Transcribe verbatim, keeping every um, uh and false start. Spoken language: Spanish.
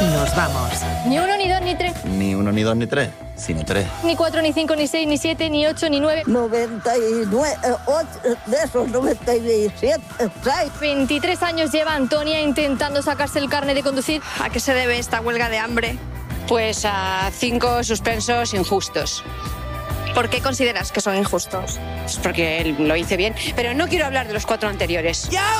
Nos vamos. Ni uno, ni dos, ni tres. Ni uno, ni dos, ni tres, sino tres. Ni cuatro, ni cinco, ni seis, ni siete, ni ocho, ni nueve. noventa y nueve, ocho, de esos noventa y siete, seis. veintitrés años lleva Antonia intentando sacarse el carnet de conducir. ¿A qué se debe esta huelga de hambre? Pues a cinco suspensos injustos. ¿Por qué consideras que son injustos? Pues porque lo hice bien, pero no quiero hablar de los cuatro anteriores. ¡Ya